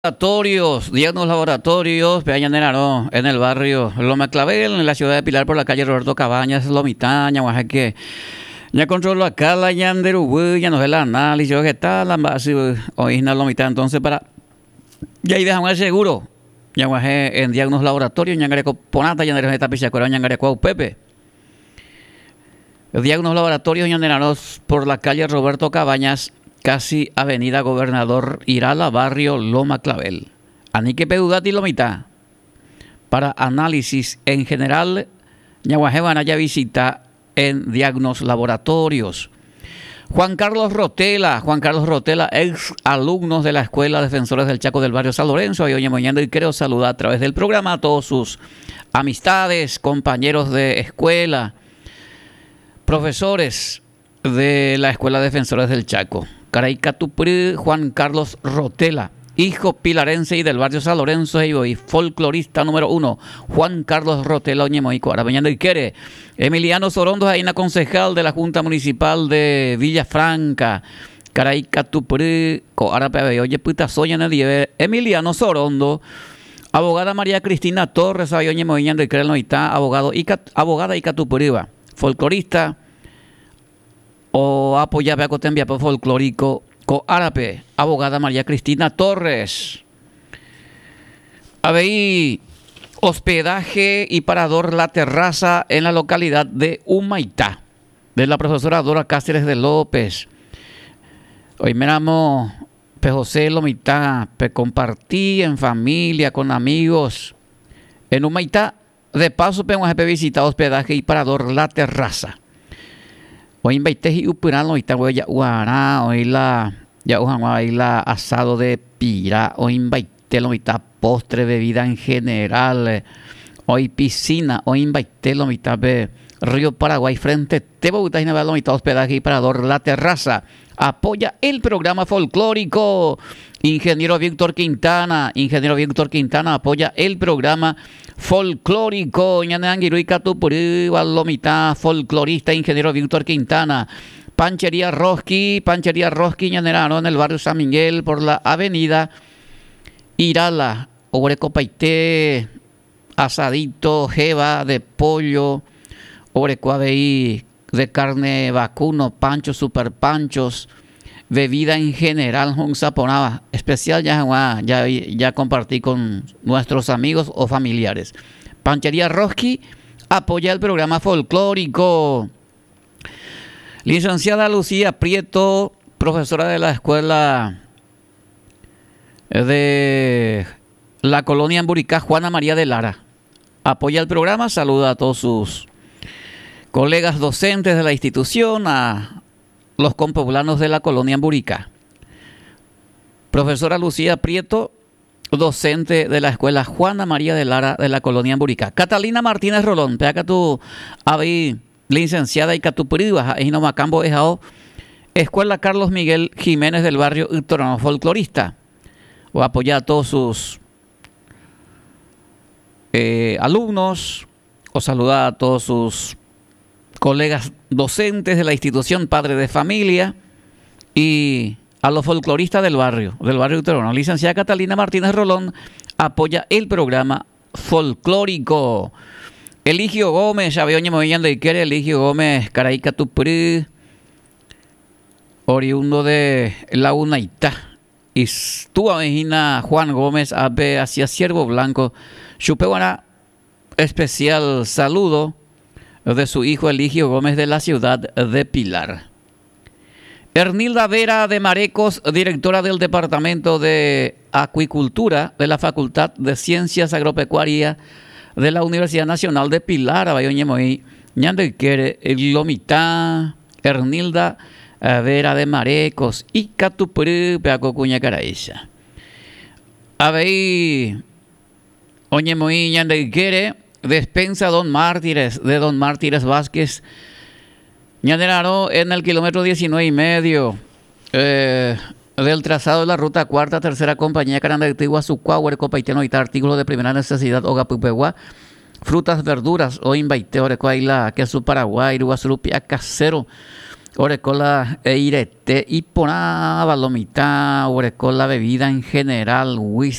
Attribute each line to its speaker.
Speaker 1: Laboratorios, Diagnos Laboratorios, Peña en el barrio Loma Clavel, en la ciudad de Pilar, por la calle Roberto Cabañas, Lomitaña, Oaxaca. Ya controlo acá la Yanderubu, ya nos ve el análisis, ¿qué tal? La base, hoy la Lomita, entonces para. Ya ahí dejamos el seguro. Ya Oaxaca en Diagnos Laboratorios, Yangareco Ponata, Yangareco Tapichacuera, Yangareco Pepe. Diagnos Laboratorios, Yaneranos, por la calle Roberto Cabañas, casi Avenida Gobernador Irala, barrio Loma Clavel. Anique Pedudati Lomita. Para análisis en general, Ñaguajé van allá visita en Diagnos Laboratorios. Juan Carlos Rotela, ex alumnos de la Escuela Defensores del Chaco del barrio San Lorenzo. Y hoy mañana quiero saludar a través del programa a todos sus amistades, compañeros de escuela, profesores de la Escuela Defensores del Chaco. Caraicatupri, Juan Carlos Rotela, hijo pilarense y del barrio San Lorenzo y folclorista número 1, Juan Carlos Rotela Oñemoico, Arabañando y Quere. Emiliano Sorondo, Jaina, concejal de la Junta Municipal de Villafranca. Caraicatupri, Coarape, oye, puta, soy en el día. Emiliano Sorondo, abogada María Cristina Torres, Oñemoiñando y Quere, Noita, abogada Icatupuriba, folclorista. O apoyaba a Cotembia por folclórico Coarape, abogada María Cristina Torres. Habéis hospedaje y parador La Terraza en la localidad de Humaitá, de la profesora Dora Cáceres de López. Hoy miramos José Lomita, compartí en familia, con amigos en Humaitá. De paso, hemos visitado hospedaje y parador La Terraza. Hoy invité y upurano y tal ya guará hoy la asado de pira, hoy invité lo mitad postre, bebida en general, hoy piscina, hoy invité lo mitad de Río Paraguay frente Tebo Butaina, lo mitad hospedaje y parador La Terraza. Apoya el programa folclórico. Ingeniero Víctor Quintana apoya el programa folclórico. Lomita, folclorista, ingeniero Víctor Quintana. Panchería Roski, Ñanerano, en el barrio San Miguel, por la avenida Irala. Obrecopaité, asadito, jeva de pollo, obrecoabeí de carne vacuno, panchos, super panchos, bebida en general, un saponaba especial ya compartí con nuestros amigos o familiares. Panchería Roski apoya el programa folclórico. Licenciada Lucía Prieto, profesora de la escuela de la colonia Amburicá, Juana María de Lara, apoya el programa, saluda a todos sus colegas docentes de la institución, a los compoblanos de la colonia Amburicá. Profesora Lucía Prieto, docente de la escuela Juana María de Lara de la colonia Amburicá. Catalina Martínez Rolón, pega tu avi licenciada y catupuriba, y no macambo ejao, escuela Carlos Miguel Jiménez del barrio Utorano, folclorista. O apoyar a todos sus alumnos, o saludar a todos sus colegas docentes de la institución, padre de familia, y a los folcloristas del barrio Utorano. Licenciada Catalina Martínez Rolón apoya el programa folclórico. Eligio Gómez, Eligio Gómez, Caraicatupuri, oriundo de la Unaitá. Y tu amejina Juan Gómez, abe hacia Ciervo Blanco, chupeguana, especial saludo de su hijo Eligio Gómez de la ciudad de Pilar. Ernilda Vera de Marecos, directora del Departamento de Acuicultura de la Facultad de Ciencias Agropecuarias de la Universidad Nacional de Pilar, Abayoñemoy, Ñandequere, Lomita, Ernilda Vera de Marecos, y Catupuri, Peacocuña Caraíza. Abey, Oñemoy, Ñandequere, despensa Don Mártires, de Don Mártires Vázquez, Ñanerano, en el kilómetro 19.5 del trazado de la ruta cuarta, tercera compañía Carandactigua, Sucuáhuer, Copaiteno y artículos de primera necesidad, Ogapupegua, frutas, verduras, o invaite, Orecuaila, queso Paraguay, Uruguazurupia, casero, Orecola e irete y porá balomita, orecola bebida en general, whisky.